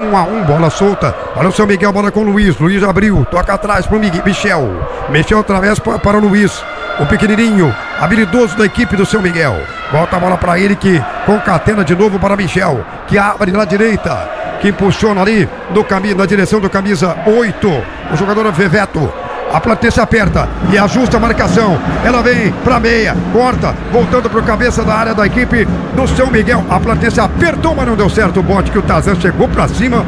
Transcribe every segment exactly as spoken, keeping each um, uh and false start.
um a um, bola solta. Olha o São Miguel, bola com o Luiz. Luiz abriu, toca atrás pro Miguel, Michel. Michel através para, para o Luiz. O pequenininho, habilidoso da equipe do São Miguel. Volta a bola para ele que concatena de novo para Michel, que abre na direita, que impulsiona ali no caminho, na direção do camisa oito. O jogador Veveto. A Platense aperta e ajusta a marcação. Ela vem pra meia, corta, voltando pro cabeça da área da equipe do São Miguel. A Platense apertou, mas não deu certo o bote, que o Tarzan chegou pra cima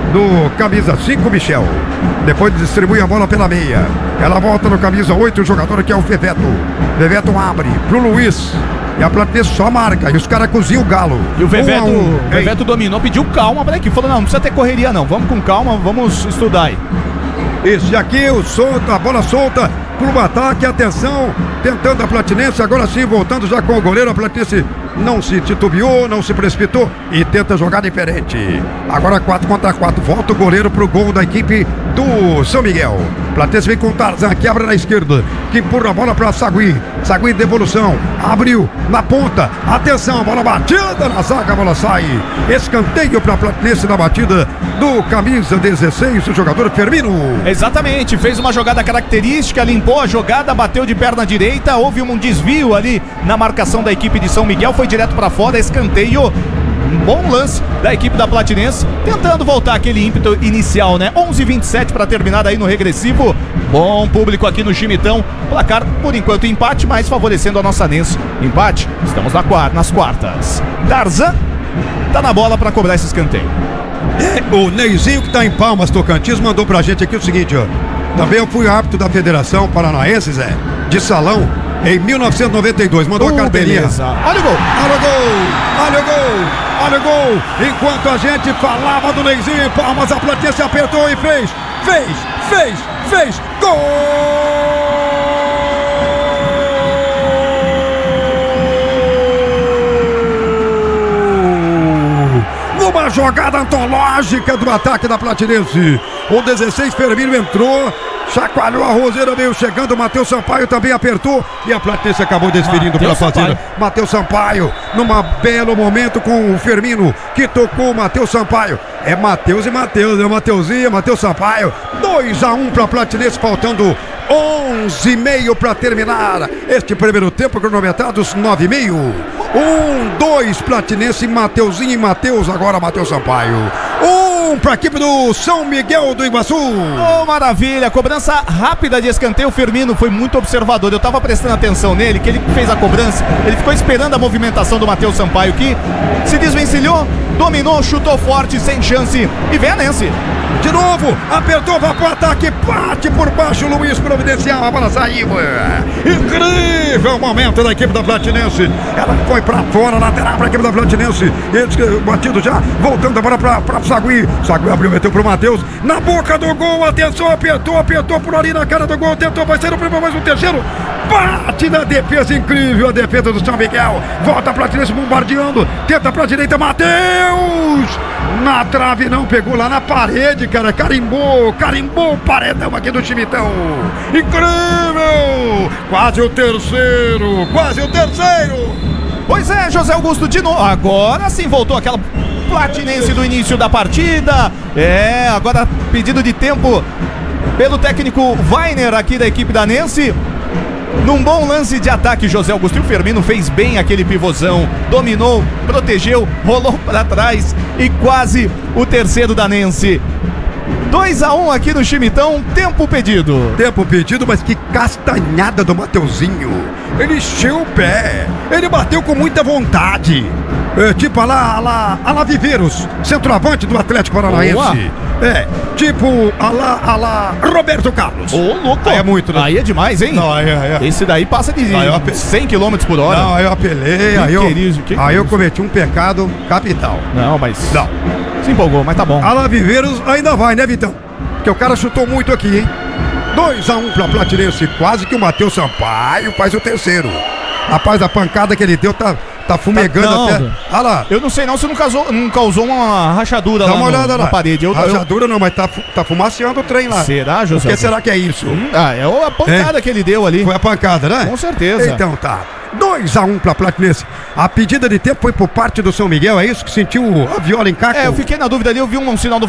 do camisa cinco, Michel. Depois distribui a bola pela meia. Ela volta no camisa oito, o jogador que é o Veveto. Veveto abre pro Luiz. E a Platense só marca, e os caras cozinham o galo. E o Veveto, um um. o Veveto dominou, pediu calma pra equipe. Falou, não, não precisa ter correria não, vamos com calma, vamos estudar aí. Esse aqui, o solta, a bola solta pro ataque, atenção, tentando a Platense, agora sim, voltando já com o goleiro. A Platense não se titubeou, não se precipitou e tenta jogar diferente. Agora quatro contra quatro, volta o goleiro pro gol da equipe do São Miguel. Platense vem com o Tarzan, quebra na esquerda, que empurra a bola para Sagui. Sagui de devolução, abriu na ponta, atenção, bola batida na zaga, a bola sai. Escanteio para Platense na batida do camisa dezesseis, o jogador Firmino. Exatamente, fez uma jogada característica, limpou a jogada, bateu de perna direita, houve um desvio ali na marcação da equipe de São Miguel, foi direto para fora, escanteio. Um bom lance da equipe da Platense, tentando voltar aquele ímpeto inicial, né? onze e vinte e sete para terminar aí no regressivo. Bom público aqui no Chimitão. Placar, por enquanto, empate, mas favorecendo a nossa Nense. Empate, estamos na quarta, nas quartas. Tarzan tá na bola para cobrar esse escanteio. É, o Neizinho, que tá em Palmas, Tocantins, mandou pra gente aqui o seguinte, ó. Também eu fui árbitro da Federação Paranaense, Zé, de salão, em mil novecentos e noventa e dois. Mandou uh, a carteirinha. Beleza. Olha o gol. Olha o gol. Olha o gol. Olha o gol. Enquanto a gente falava do Neizinho em Palmas, a Platense apertou e fez. Fez. Fez. Fez. Gol! Numa jogada antológica do ataque da Platense. O dezesseis, Firmino entrou, chacoalhou a roseira, veio chegando, o Matheus Sampaio também apertou e a Platense acabou desferindo pela fazenda. Matheus Sampaio, num belo momento com o Firmino, que tocou o Matheus Sampaio. É Matheus e Matheus, é o Mateuzinho, Matheus Sampaio. dois a um para a Platense, faltando onze e meio para terminar este primeiro tempo, cronometrados nove e meio. um, dois, Platense, Mateuzinho e Matheus, agora Matheus Sampaio. Um para a equipe do São Miguel do Iguaçu. Oh, maravilha, cobrança rápida de escanteio. O Firmino foi muito observador, eu tava prestando atenção nele, que ele fez a cobrança, ele ficou esperando a movimentação do Matheus Sampaio, que se desvencilhou, dominou, chutou forte, sem chance, e vem a Nense. De novo, apertou, vai pro ataque, bate por baixo, Luiz providencial, a bola saiu. Incrível momento da equipe da Platense. Ela foi pra fora, lateral pra equipe da Platense. Eles batido já, voltando a bola pra, pra Sagui. Sagui abriu, meteu pro Matheus. Na boca do gol, atenção, apertou, apertou por ali na cara do gol, tentou, vai ser o primeiro, mais um terceiro. Bate na defesa, incrível a defesa do São Miguel. Volta a Platense bombardeando, tenta pra direita, Matheus. Na trave não, pegou lá na parede, cara, carimbou, carimbou o paredão aqui do Chimitão. Incrível! Quase o terceiro, quase o terceiro. Pois é, José Augusto, de novo, agora sim voltou aquela Platense do início da partida. É, agora pedido de tempo pelo técnico Weiner aqui da equipe da Nense. Num bom lance de ataque, José Augusto, o Firmino fez bem aquele pivôzão, dominou, protegeu, rolou para trás e quase o terceiro da Nense. dois a um aqui no Chimitão, tempo pedido. Tempo pedido, mas que castanhada do Mateuzinho. Ele encheu o pé, ele bateu com muita vontade. É, tipo a lá, a lá, a lá Viveiros, centroavante do Atlético Paranaense. Boa. É, tipo a lá, a lá Roberto Carlos. Ô, louco. Aí é muito, né? Aí é demais, hein? Não, aí, aí, aí. Esse daí passa de ape... cem quilômetros por hora. Não, aí eu apelei, aí eu, querido, que aí eu cometi um pecado capital. Não, mas... Não. Se empolgou, mas tá bom. A lá Viveiros ainda vai, né, Vitão? Porque o cara chutou muito aqui, hein? dois a um pra Platense, quase que o Matheus Sampaio faz o terceiro. Rapaz, a pancada que ele deu tá... Tá fumegando tá, não, até. Ah lá. Eu não sei não se não causou, não causou uma rachadura Dá lá uma olhada no, lá. na parede. Eu, rachadura eu... não, mas tá, tá fumaciando o trem lá. Será, José? O que será que é isso? Hum, ah, é a pancada é. que ele deu ali. Foi a pancada, né? Com certeza. Então tá. dois a um pra Platense. A pedida de tempo foi por parte do São Miguel, é isso que sentiu a viola em caco? É, eu fiquei na dúvida ali, eu vi um, um sinal do